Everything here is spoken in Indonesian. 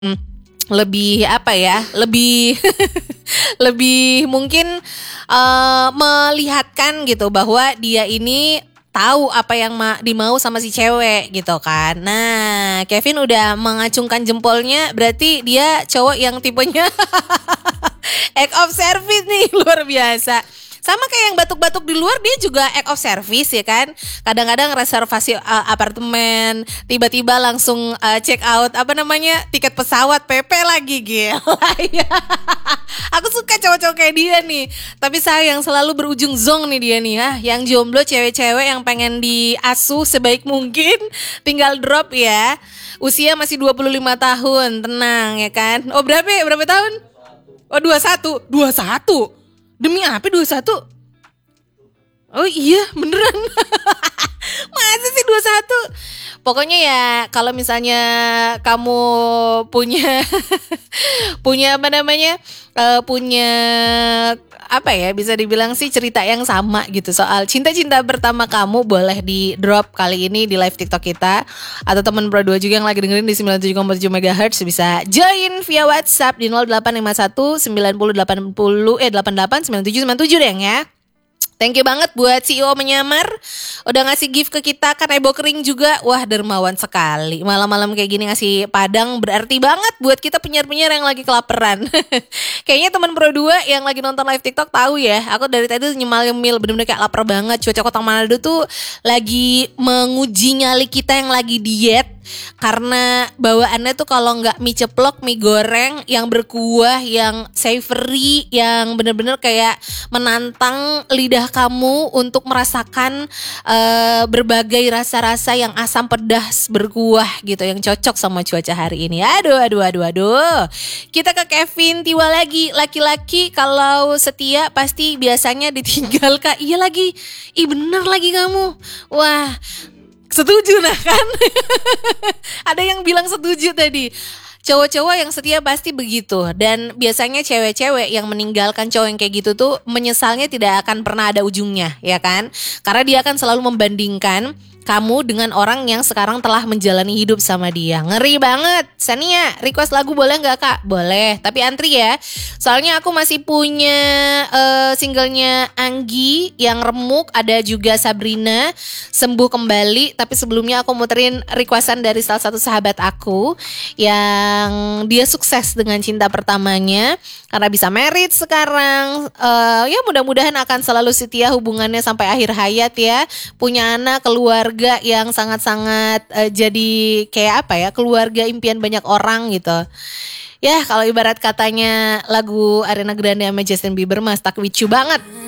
lebih apa ya, lebih lebih mungkin melihatkan gitu bahwa dia ini tahu apa yang dimau sama si cewek gitu kan. Nah, Kevin udah mengacungkan jempolnya, berarti dia cowok yang tipenya act of service nih, luar biasa. Sama kayak yang batuk-batuk di luar, dia juga act of service ya kan. Kadang-kadang reservasi apartemen, tiba-tiba langsung check out tiket pesawat PP lagi, gila ya. Aku suka cowok-cowok kayak dia nih. Tapi sayang selalu berujung zong nih dia nih. Yang jomblo cewek-cewek yang pengen diasuh sebaik mungkin, tinggal drop ya. Usia masih 25 tahun, tenang ya kan. Oh berapa tahun? Oh 21. Demi apa 21? Oh iya beneran. Masa sih 21? Pokoknya ya kalau misalnya kamu punya punya bisa dibilang sih cerita yang sama gitu soal cinta-cinta pertama kamu, boleh di drop kali ini di live TikTok kita. Atau teman berdua juga yang lagi dengerin di 97,7 MHz bisa join via WhatsApp di 0851 90 88 9797 deh ya. Thank you banget buat CEO Menyamar udah ngasih gift ke kita kan, ebo kering juga. Wah dermawan sekali. Malam-malam kayak gini ngasih padang berarti banget buat kita penyiar-penyiar yang lagi kelaparan. Kayaknya teman Pro 2 yang lagi nonton live TikTok tahu ya. Aku dari tadi nyemil bener-bener kayak lapar banget. Cuaca Kota Manado tuh lagi menguji nyali kita yang lagi diet. Karena bawaannya tuh kalau nggak mie ceplok, mie goreng yang berkuah, yang savory, yang bener-bener kayak menantang lidah kamu untuk merasakan berbagai rasa-rasa yang asam pedas berkuah gitu, yang cocok sama cuaca hari ini. Aduh. Kita ke Kevin Tiwa lagi. Laki-laki kalau setia pasti biasanya ditinggal, Kak. Iya lagi. Ih bener lagi kamu. Wah, setuju nah kan. Ada yang bilang setuju tadi. Cowok-cowok yang setia pasti begitu. Dan biasanya cewek-cewek yang meninggalkan cowok yang kayak gitu tuh menyesalnya tidak akan pernah ada ujungnya, ya kan? Karena dia akan selalu membandingkan kamu dengan orang yang sekarang telah menjalani hidup sama dia. Ngeri banget. Sania, request lagu boleh gak Kak? Boleh, tapi antri ya. Soalnya aku masih punya singlenya Anggi yang remuk. Ada juga Sabrina, Sembuh Kembali. Tapi sebelumnya aku muterin requestan dari salah satu sahabat aku yang dia sukses dengan cinta pertamanya, karena bisa married sekarang. Ya mudah-mudahan akan selalu setia hubungannya sampai akhir hayat ya. Punya anak, keluarga yang sangat-sangat jadi kayak apa ya, keluarga impian banyak orang gitu. Ya kalau ibarat katanya lagu Ariana Grande sama Justin Bieber mah stuck with you banget.